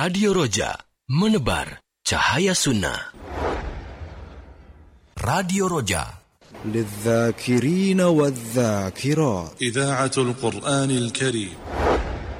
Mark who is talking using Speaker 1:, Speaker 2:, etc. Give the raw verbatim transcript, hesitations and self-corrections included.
Speaker 1: Radio Roja, menebar cahaya sunnah. Radio Roja
Speaker 2: للذاكرين والذاكرات
Speaker 3: إذاعة القرآن الكريم.